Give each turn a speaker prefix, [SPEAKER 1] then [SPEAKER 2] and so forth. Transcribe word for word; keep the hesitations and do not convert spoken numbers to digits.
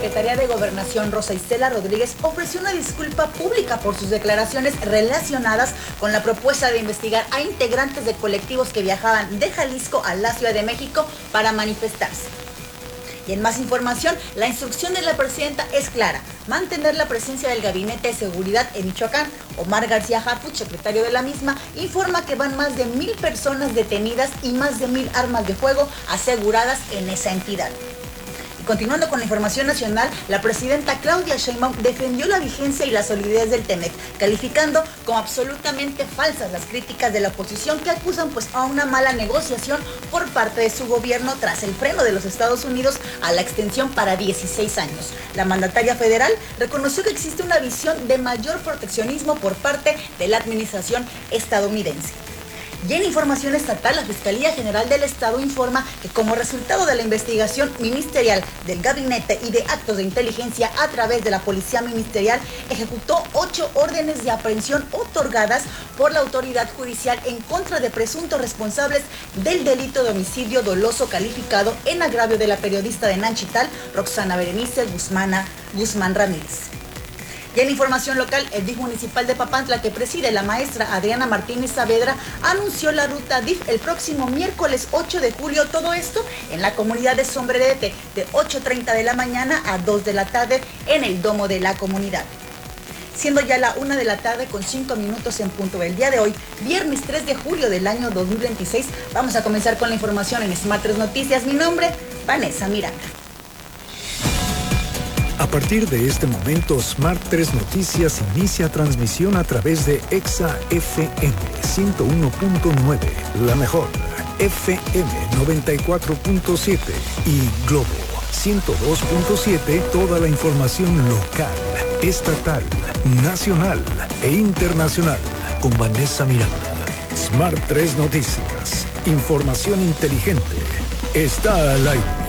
[SPEAKER 1] Secretaría de Gobernación, Rosa Isela Rodríguez, ofreció una disculpa pública por sus declaraciones relacionadas con la propuesta de investigar a integrantes de colectivos que viajaban de Jalisco a la Ciudad de México para manifestarse. Y en más información, la instrucción de la presidenta es clara: mantener la presencia del Gabinete de Seguridad en Michoacán. Omar García Harfuch, secretario de la misma, informa que van más de mil personas detenidas y más de mil armas de fuego aseguradas en esa entidad. Continuando con la información nacional, la presidenta Claudia Sheinbaum defendió la vigencia y la solidez del T M E C, calificando como absolutamente falsas las críticas de la oposición que acusan pues a una mala negociación por parte de su gobierno tras el freno de los Estados Unidos a la extensión para dieciséis años. La mandataria federal reconoció que existe una visión de mayor proteccionismo por parte de la administración estadounidense. Y en información estatal, la Fiscalía General del Estado informa que como resultado de la investigación ministerial del gabinete y de actos de inteligencia a través de la Policía Ministerial, ejecutó ocho órdenes de aprehensión otorgadas por la autoridad judicial en contra de presuntos responsables del delito de homicidio doloso calificado en agravio de la periodista de Nanchital, Roxana Berenice Guzmana, Guzmán Ramírez. Y en información local, el D I F municipal de Papantla, que preside la maestra Adriana Martínez Saavedra, anunció la ruta D I F el próximo miércoles ocho de julio, todo esto en la comunidad de Sombrerete, de ocho treinta de la mañana a dos de la tarde en el domo de la comunidad. Siendo ya la una de la tarde con cinco minutos en punto del día de hoy, viernes tres de julio del año dos mil veintiséis, vamos a comenzar con la información en Smart tres Noticias. Mi nombre, Vanessa Miranda.
[SPEAKER 2] A partir de este momento, Smart tres Noticias inicia transmisión a través de Exa F M ciento uno punto nueve, la mejor, F M noventa y cuatro punto siete y Globo ciento dos punto siete, toda la información local, estatal, nacional e internacional, con Vanessa Miranda. Smart tres Noticias, información inteligente, está al aire.